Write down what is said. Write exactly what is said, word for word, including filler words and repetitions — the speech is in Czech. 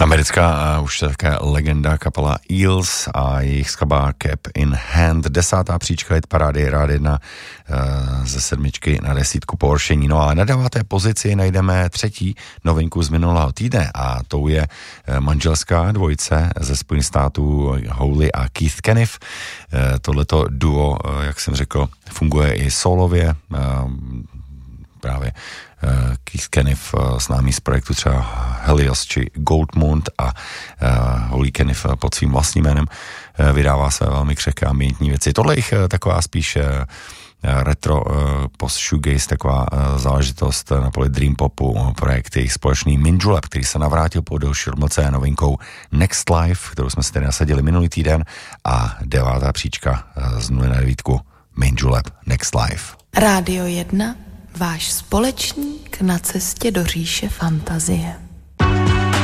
Americká uh, už také legenda kapela Eels a jejich skladba Cap in Hand. Desátá příčka hit parády Rád jedna uh, ze sedmičky na desítku pohoršení. No a na deváté pozici najdeme třetí novinku z minulého týdne a tou je uh, manželská dvojice ze Spojených států Holly a Keith Caniff. Uh, tohleto duo, uh, jak jsem řekl, funguje i solově. Uh, právě uh, Keith Caniff uh, známý z projektu třeba Helios či Goldmund a uh, Holly Caniff uh, pod svým vlastním jménem uh, vydává své velmi křehké ambientní věci. Tohle jich uh, taková spíš uh, retro uh, post-shoegaze, taková uh, záležitost na poli Dream Popu, projekt jejich společný Minjulab, který se navrátil po delší odmlce novinkou Next Life, kterou jsme si tedy nasadili minulý týden, a devátá příčka uh, z nuly na devítku Minjulab Next Life. Rádio jedna, váš společník na cestě do říše fantazie.